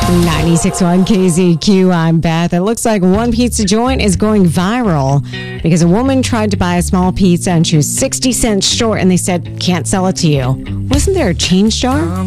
96.1 KZQ, I'm Beth. It looks like one pizza joint is going viral because a woman tried to buy a small pizza and she was 60 cents short and they said, can't sell it to you. Wasn't there a change jar?